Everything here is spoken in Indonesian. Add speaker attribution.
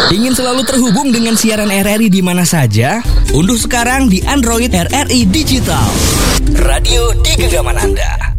Speaker 1: Ingin selalu terhubung dengan siaran RRI di mana saja? Unduh sekarang di Android RRI Digital. Radio di genggaman Anda.